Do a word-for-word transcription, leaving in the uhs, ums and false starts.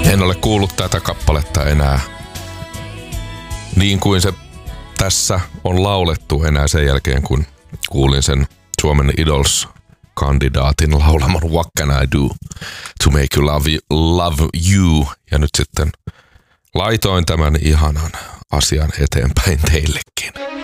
En ole kuullut tätä kappaletta enää niin kuin se tässä on laulettu enää sen jälkeen, kun kuulin sen Suomen Idols-kandidaatin laulaman What Can I Do to Make You Love You, love you. Ja nyt sitten laitoin tämän ihanan asian eteenpäin teillekin.